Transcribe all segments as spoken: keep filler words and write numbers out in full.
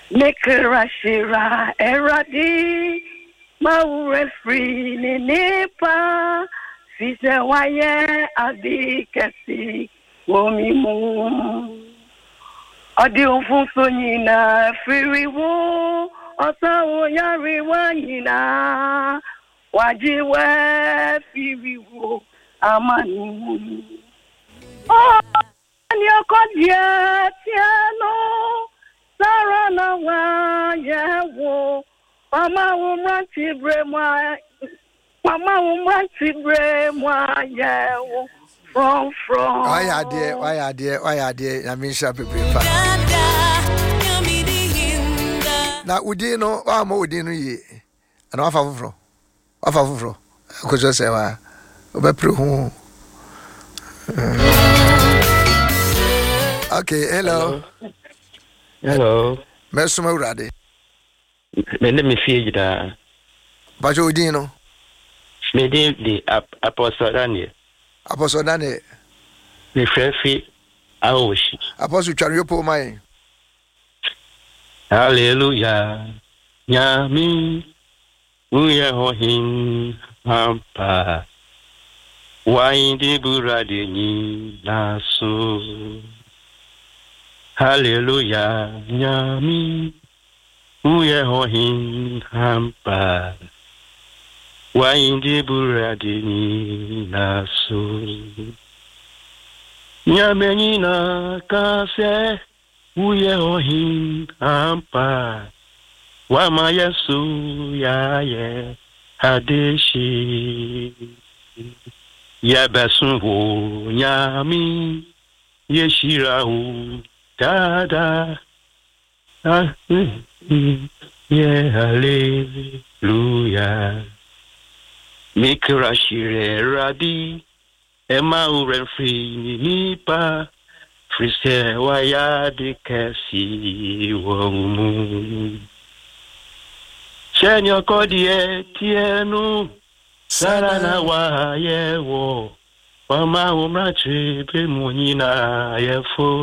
Mekrashira eradi maure free nepa fise waye adikasi womimu adi ofunso nyina firiwo otawo yari wanyina wajiwe firiwo amani oh nyokodia tiano sarana wa yewo mama umranti bremwa mama umranti bremwa yewo from from why are there why are there why are there I mean sharp paper na udino wa mo udino yi ana wafa fufro wafa fufro ko jo se wa obepre hu okay hello hello mesuma urade me ne me fie da ba jo udino me de di apostle Daniel apostle Daniel me frefi awoshi apostle twanyo po mai hallelujah nyami uye hohin hampa waindi burade ni naso hallelujah nyami uye hohin hampa waindi burade ni naso nyameni na kase uye hohin hampa wama yesu ya ye hadeshi ya besunwo nyami yeshirahu dada ah ye hallelujah mikrashire radi ema urefri nipa frise waya dikasi womu Senyo kodie tienu sarana wa yewo mama umrachi be munina ye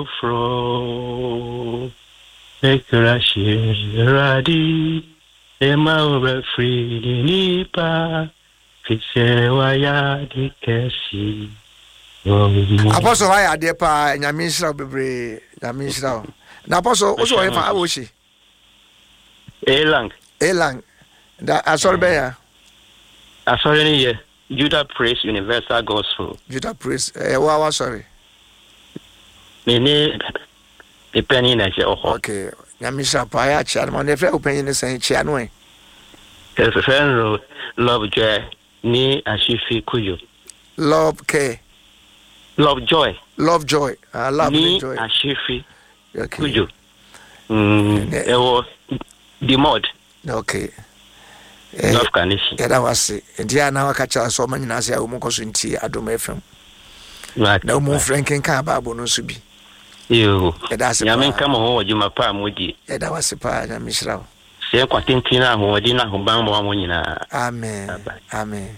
fofro ekarashi radi ema ube free nipa fise waya dikesi apostle why are there pa nyamisra bebre nyamisra na apostle oso e fa awoshi elang elang da asori be ya asori ni ye Judah Praise Universal Gospel Judah Praise eh wa wa sorry me ne e penny na je oho okay nyamisra pa ya cha mo ne fe open ni sen cha no e e fe love joy ni ashifi kuyo love care love joy love joy uh, love ni joy ashifi okay kuyo mm e wo the mod okay eh love kanishi ya da wase ndia na wakacha so manyina se awu mkoso nti adom efem na mu franken ka babo no so bi yo ya da se nyame nka mo ho juma pa modi ya da wase pa na mishrawo se kwa tintin na ho di na ho ban mo mo nyina amen amen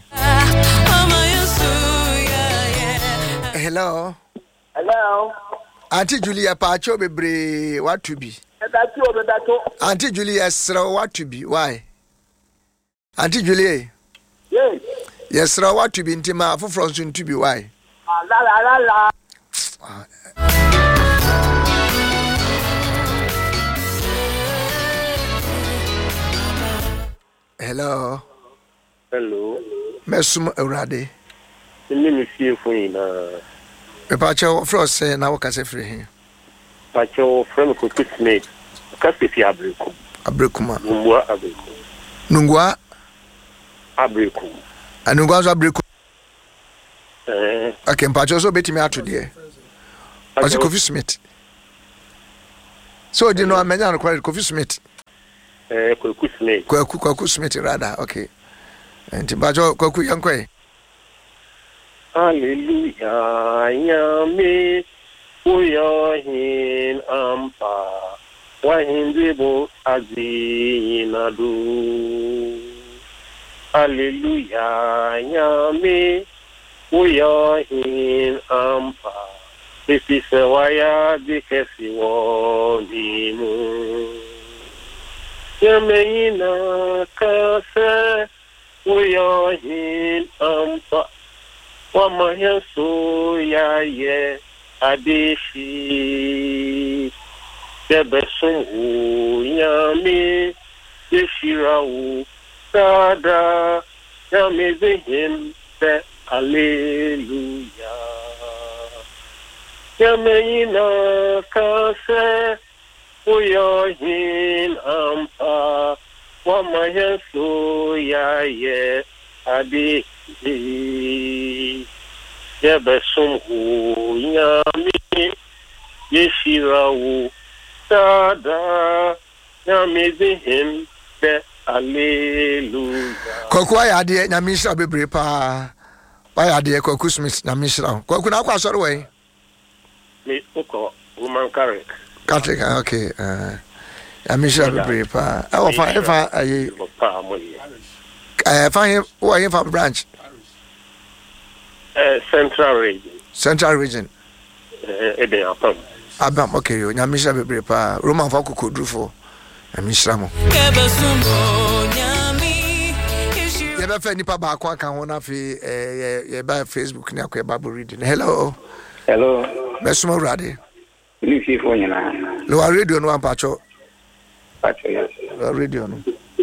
hello hello Auntie Julia Pacho bebre what to be That's what that. Auntie Julia sra what to be why Auntie Julia Yes. Yes sra what to be intima afofro so to be why La la la la. Hello Hello Mesum Eurade Ni mi fie fun na Me Pacho fro say na wo kase free here Pacho from ko Christmas kase fi abreku abrekuma Nungwa abreku Nungwa abreku Anungwa so abreku eh okay Pacho so betimi ato de Pacho Kofi Smith so di no amenya no kwari Kofi Smith eh ko Christmas ko ko Smith rather okay enti Pacho ko yankwe Hallelujah yame uyohin ampa wahindebo azinadu Hallelujah yame uyohin ampa Ifise waya dikesi wonimu Yamina Kasa, we are in Ampa. Wamaya Soya, ye, Adeshi. Debesun, Yami, Yeshirau, Sada, Yami, him, the Alleluia. Yamina Kasa, we are in Ampa. Wamaya Soya, ye, Adeshi. Debesun, Yami, Yeshirau, Sada, Yami, him, the Alleluia. Kokwa ya de na misra bebre pa. Ba ya de Kwaku Smith na misra. Kwaku na kwa soro we. Me oko woman Catholic. Catholic, okay. Uh, ya misra bebre pa. E wo fa e fa ayi. Eh fa he wo he fa branch. Eh Central Region. Central Region. Eh Eden Apam. Abam, okay yo. Na misra bebre pa. Roman fa kokodrufo. Na misra mo. You ever nipa ba kwa kan ho na fi eh ye ba Facebook ni akwa Bible reading. Hello. Hello. Mesmo rade. Ni fi fo nyina. Lo radio no ampacho. Pacho yes. Lo radio no.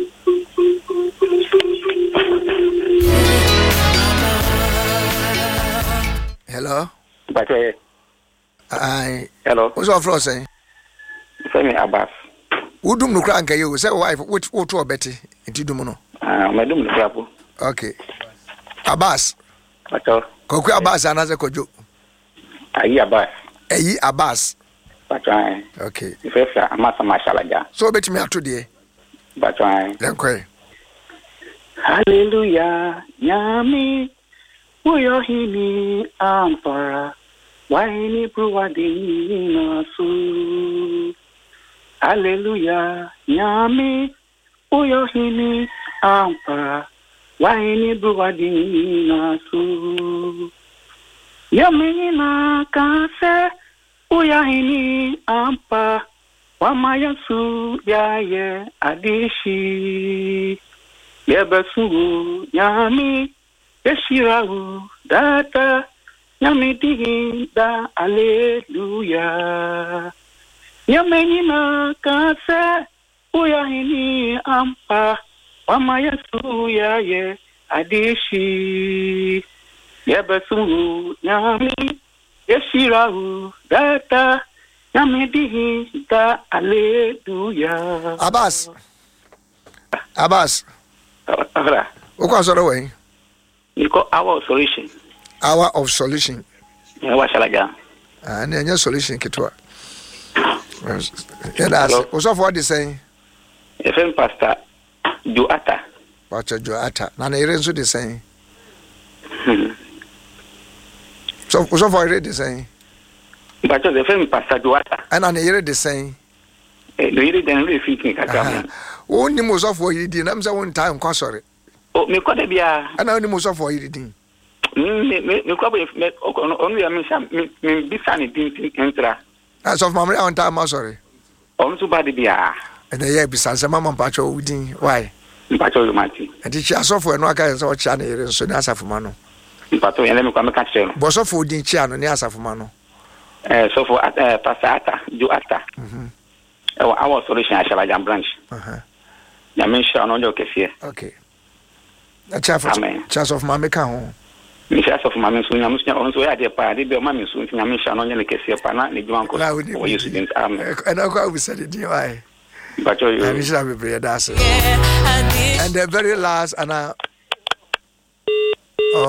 Hello. Pacho yes. Ai. Hello. What's your floor say? Say me Abbas. Udum no kra nka you say wife what what to obeti ntidum no. Ah, madum no krapo. Okay. Abbas. Pacho. Koku Abbas anaze kojo. Ayi Abbas. Eyi Abbas. Pacho. Okay. Ifefa amasa mashalaja. So beti me ato de. Pacho. Lenkwe. Hallelujah. Nyami. Uyo hini ampara. Waini pruwadi nasu. Hallelujah. Nyami. Uyo hini ampara. Waini pruwadi nasu. Yami na kase. Uyo hini ampa. Wamayasu yaye adishi. Yebesu nyami. Yeshirawu data. Nyami dihi da Alleluia. Nyami na kase. Uya hini ampa. Wama Yesu ya ye adishi. Yebesu nyami. Yeshirawu data. Nyami dihi da Alleluia. Abbas. Abbas. Ahora. Okwa soro we. Niko our solution. Hour of solution. Ya washalaja. Ah, na nya solution kitwa. Yeah, that's what's of what they say. F M Pastor Joata. Pastor Joata. Na na ire nso dey say. So what's of what they say? But F M Pastor Joata. Ana na ire dey say. Eh, do you then really fit me kaka. Won ni mo so for yidi na mse won time kwa sorry. Oh, me kwade bia. Ana ni mo so for yidi. Me me me kwabo me onu ya me sha me bisa ni din entra. As of mamre on time sorry. Onu so bad bia. And the year bisa se mama mpacho udin. Why? Mpacho mati. And the chia so for no aka so chia na ire so na asafuma no. Mpacho yele me kwa me ka che no. Bo so for udin chia no ni asafuma no. Eh so for eh Pastor Joata. Mhm. Our solution Ashalaja branch. Uh-huh. Ya mention on your case. Okay. A chaff of chance of Mamma Cajon. Michas of Mamma Sunya Musna on so at the party, the Mammy Sun, ya mention on your case, Pana, the Juanco, or you didn't arm. And I'll go with it, you I. But you have a that's it. And the very last, and uh,